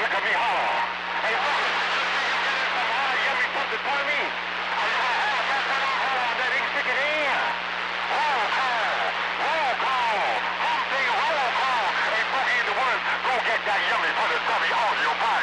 back of me hollow. Hey, look, you get in some hard, yummy something for me. I'm gonna have that on that ink stick it in. Roll call. Roll call. Something roll call. Hey, Boogie in the woods, go get that yummy for the dummy audio podcast.